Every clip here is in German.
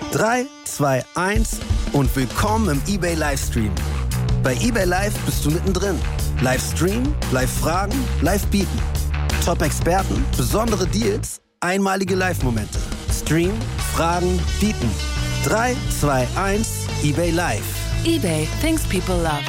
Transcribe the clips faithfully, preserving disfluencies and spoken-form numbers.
drei, zwei, eins und willkommen im eBay Livestream. Bei eBay Live bist du mittendrin. Livestream, Live-Fragen, Live-Bieten. Top-Experten, besondere Deals, einmalige Live-Momente. Stream, Fragen, Bieten. drei, zwei, eins, eBay Live. eBay, things people love.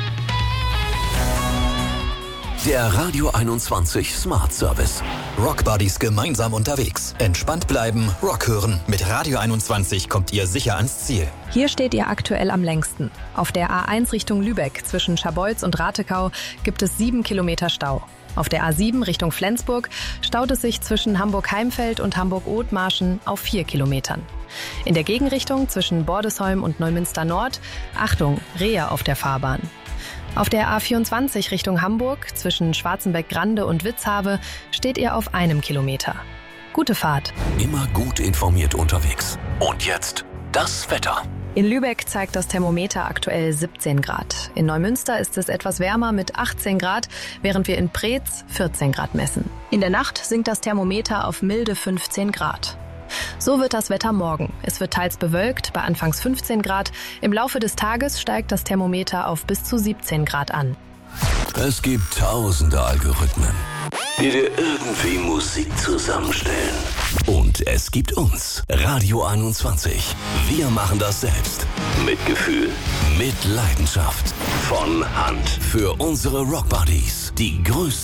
Der Radio einundzwanzig Smart Service. Rock Buddies gemeinsam unterwegs. Entspannt bleiben, Rock hören. Mit Radio einundzwanzig kommt ihr sicher ans Ziel. Hier steht ihr aktuell am längsten. Auf der A eins Richtung Lübeck zwischen Scharbeutz und Ratekau gibt es sieben Kilometer Stau. Auf der A sieben Richtung Flensburg staut es sich zwischen Hamburg-Heimfeld und Hamburg-Othmarschen auf vier Kilometern. In der Gegenrichtung zwischen Bordesholm und Neumünster Nord, Achtung, Rehe auf der Fahrbahn. Auf der A vierundzwanzig Richtung Hamburg zwischen Schwarzenbeck-Grande und Witzhave steht ihr auf einem Kilometer. Gute Fahrt. Immer gut informiert unterwegs. Und jetzt das Wetter. In Lübeck zeigt das Thermometer aktuell siebzehn Grad. In Neumünster ist es etwas wärmer mit achtzehn Grad, während wir in Preetz vierzehn Grad messen. In der Nacht sinkt das Thermometer auf milde fünfzehn Grad. So wird das Wetter morgen. Es wird teils bewölkt, bei anfangs fünfzehn Grad. Im Laufe des Tages steigt das Thermometer auf bis zu siebzehn Grad an. Es gibt tausende Algorithmen, die dir irgendwie Musik zusammenstellen. Und es gibt uns, Radio einundzwanzig. Wir machen das selbst. Mit Gefühl, mit Leidenschaft. Von Hand. Für unsere Rock Buddies. Die größten